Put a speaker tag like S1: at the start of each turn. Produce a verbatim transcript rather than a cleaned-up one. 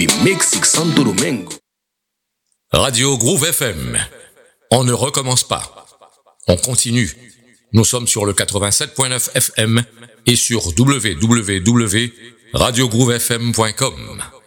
S1: Mexique, Santo Domingo.
S2: Radio Groove F M. On ne recommence pas. On continue. Nous sommes sur le quatre-vingt-sept point neuf F M et sur w w w point radio groove f m point com.